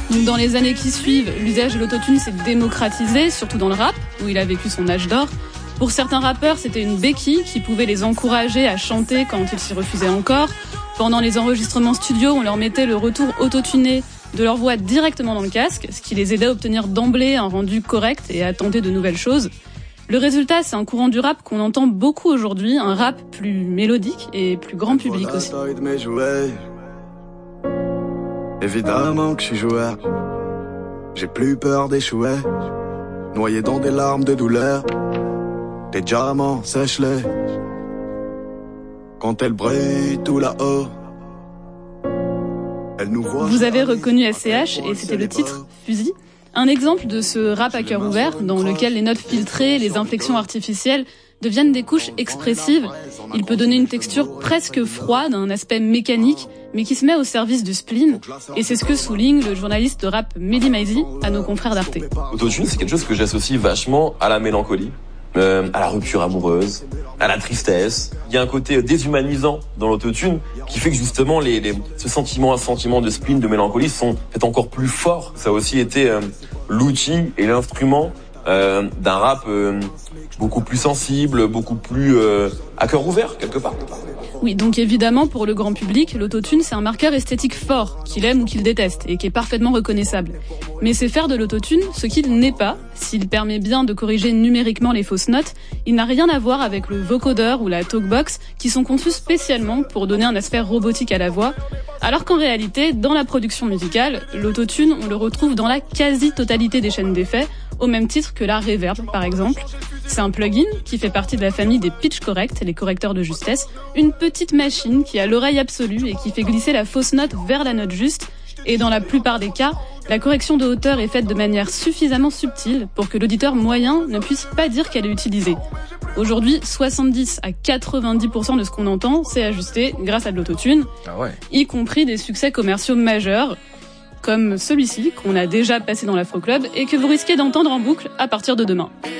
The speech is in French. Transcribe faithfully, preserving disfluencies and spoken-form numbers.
Donc dans les années qui suivent, l'usage de l'autotune s'est démocratisé, surtout dans le rap, où il a vécu son âge d'or. Pour certains rappeurs, c'était une béquille qui pouvait les encourager à chanter quand ils s'y refusaient encore. Pendant les enregistrements studio, on leur mettait le retour autotuné de leur voix directement dans le casque, ce qui les aidait à obtenir d'emblée un rendu correct et à tenter de nouvelles choses. Le résultat, c'est un courant du rap qu'on entend beaucoup aujourd'hui, un rap plus mélodique et plus grand public aussi. Évidemment que je suis joueur, j'ai plus peur d'échouer, noyé dans des larmes de douleur, tes diamants sèche-les, quand elle brille tout là-haut. Elle nous voit. Vous avez reconnu S C H et c'était le titre Fusil. Un exemple de ce rap à cœur ouvert dans lequel les notes filtrées, les inflexions artificielles deviennent des couches expressives. Il peut donner une texture presque froide, un aspect mécanique, mais qui se met au service du spleen. Et c'est ce que souligne le journaliste de rap Mehdi Maizi à nos confrères d'Arte. L'autotune, c'est quelque chose que j'associe vachement à la mélancolie, euh, à la rupture amoureuse, à la tristesse. Il y a un côté déshumanisant dans l'autotune qui fait que justement les, les, ce sentiment, un sentiment de spleen, de mélancolie sont peut-être encore plus forts. Ça a aussi été euh, l'outil et l'instrument euh, d'un rap euh, beaucoup plus sensible, beaucoup plus euh, à cœur ouvert quelque part. Oui, donc évidemment, pour le grand public, l'autotune, c'est un marqueur esthétique fort, qu'il aime ou qu'il déteste, et qui est parfaitement reconnaissable. Mais c'est faire de l'autotune ce qu'il n'est pas. S'il permet bien de corriger numériquement les fausses notes, il n'a rien à voir avec le vocodeur ou la talkbox, qui sont conçus spécialement pour donner un aspect robotique à la voix. Alors qu'en réalité, dans la production musicale, l'autotune, on le retrouve dans la quasi-totalité des chaînes d'effets, au même titre que la reverb, par exemple. C'est un plugin qui fait partie de la famille des pitch corrects, les correcteurs de justesse, une petite machine qui a l'oreille absolue et qui fait glisser la fausse note vers la note juste. Et dans la plupart des cas, la correction de hauteur est faite de manière suffisamment subtile pour que l'auditeur moyen ne puisse pas dire qu'elle est utilisée. Aujourd'hui, soixante-dix à quatre-vingt-dix pour cent de ce qu'on entend, c'est ajusté grâce à de l'autotune, Ah ouais. y compris des succès commerciaux majeurs, comme celui-ci qu'on a déjà passé dans l'Afro Club et que vous risquez d'entendre en boucle à partir de demain.